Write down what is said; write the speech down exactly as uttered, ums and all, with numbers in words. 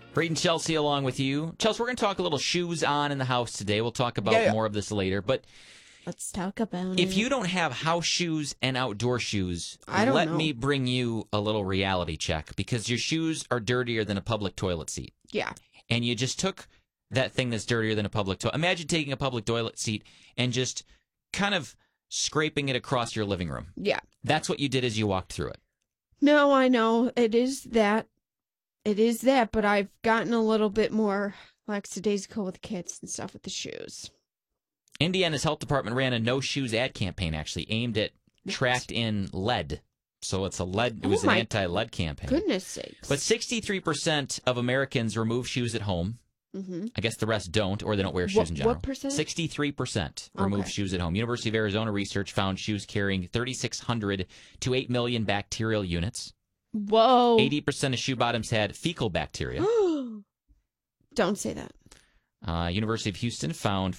Braden Chelsea along with you. Chelsea, we're going to talk a little shoes on in the house today. We'll talk about yeah, yeah. more of this later. But let's talk about if it. you don't have house shoes and outdoor shoes, I don't let know. me bring you a little reality check because your shoes are dirtier than a public toilet seat. Yeah. And you just took that thing that's dirtier than a public toilet. Imagine taking a public toilet seat and just kind of scraping it across your living room. Yeah. That's what you did as you walked through it. No, I know. It is that. It is that, but I've gotten a little bit more lackadaisical with kids and stuff with the shoes. Indiana's health department ran a no shoes ad campaign, actually, aimed at What? tracked in lead. So it's a lead. It was Oh an my anti-lead campaign. Goodness sakes. But sixty-three percent of Americans remove shoes at home. Mm-hmm. I guess the rest don't, or they don't wear shoes What- in general. what percentage? sixty-three percent remove Okay. shoes at home. University of Arizona research found shoes carrying thirty-six hundred to eight million bacterial units. Whoa. eighty percent of shoe bottoms had fecal bacteria. Don't say that. Uh, University of Houston found